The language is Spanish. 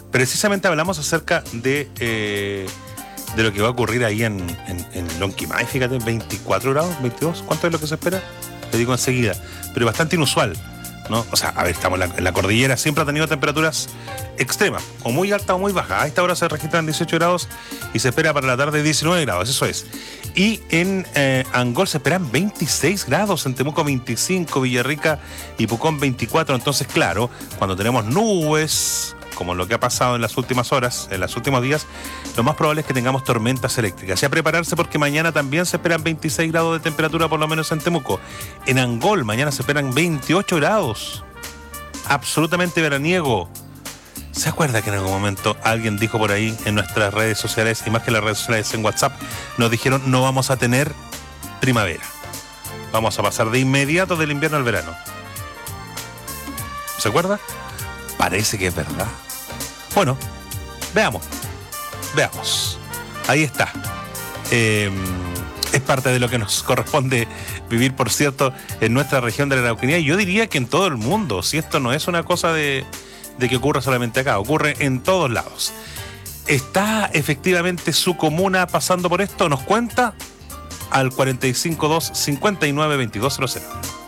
precisamente hablamos acerca de lo que va a ocurrir ahí en Lonquimay. Fíjate, 24 grados, 22. ¿Cuánto es lo que se espera? Te digo enseguida. Pero bastante inusual, ¿no? O sea, a ver, estamos en la cordillera, siempre ha tenido temperaturas extremas, o muy altas o muy bajas. A esta hora se registran 18 grados y se espera para la tarde 19 grados, eso es. Y en Angol se esperan 26 grados, en Temuco 25, Villarrica y Pucón 24. Entonces, claro, cuando tenemos nubes, como lo que ha pasado en las últimas horas, en los últimos días, lo más probable es que tengamos tormentas eléctricas. Y a prepararse porque mañana también se esperan 26 grados de temperatura, por lo menos en Temuco. En Angol mañana se esperan 28 grados. Absolutamente veraniego. ¿Se acuerda que en algún momento alguien dijo por ahí en nuestras redes sociales, y más que las redes sociales, en WhatsApp, nos dijeron no vamos a tener primavera? Vamos a pasar de inmediato del invierno al verano. ¿Se acuerda? Parece que es verdad. Bueno, veamos. Ahí está. Es parte de lo que nos corresponde vivir, por cierto, en nuestra región de la Araucanía. Y yo diría que en todo el mundo, si esto no es una cosa de que ocurra solamente acá, ocurre en todos lados. ¿Está efectivamente su comuna pasando por esto? Nos cuenta al 452-592200.